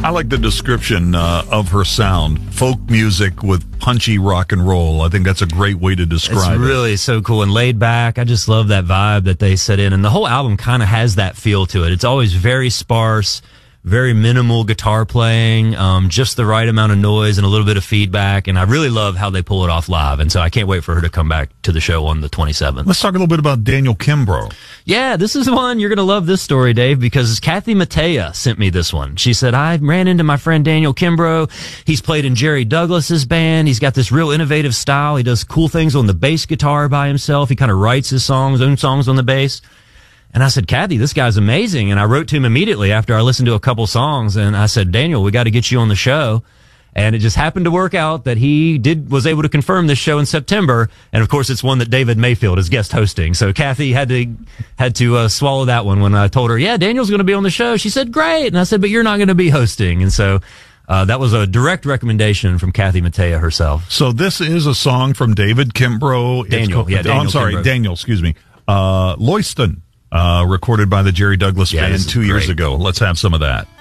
I like the description of her sound. Folk music with punchy rock and roll. I think that's a great way to describe it. It's really so cool and laid back. I just love that vibe that they set in. And the whole album kind of has that feel to it. It's always very sparse, very minimal guitar playing, just the right amount of noise and a little bit of feedback. And I really love how they pull it off live. And so I can't wait for her to come back to the show on the 27th. Let's talk a little bit about Daniel Kimbrough. Yeah, this is one, you're going to love this story, Dave, because Kathy Mattea sent me this one. She said, I ran into my friend Daniel Kimbrough. He's played in Jerry Douglas's band. He's got this real innovative style. He does cool things on the bass guitar by himself. He kind of writes his own songs on the bass. And I said, Kathy, this guy's amazing. And I wrote to him immediately after I listened to a couple songs. And I said, Daniel, we got to get you on the show. And it just happened to work out that he was able to confirm this show in September. And of course, it's one that David Mayfield is guest hosting. So Kathy had to swallow that one when I told her, yeah, Daniel's going to be on the show. She said, great. And I said, but you're not going to be hosting. And so that was a direct recommendation from Kathy Mattea herself. So this is a song from David Kimbrough. Daniel Kimbrough. Daniel, excuse me. Loyston. Recorded by the Jerry Douglas Band 2 years ago. Let's have some of that.